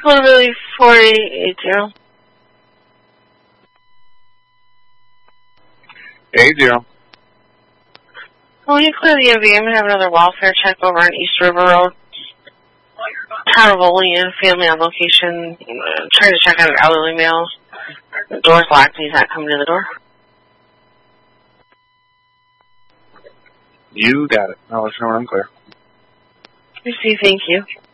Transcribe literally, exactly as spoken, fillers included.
Totally forty eight zero. Eight zero. Will you clear the M V? I'm going to have another welfare check over on East River Road. Town of Olean, family on location. Uh, trying to check on elderly males. The door's locked and he's not coming to the door. You got it. I'll let you know when I'm clear. You see, thank you.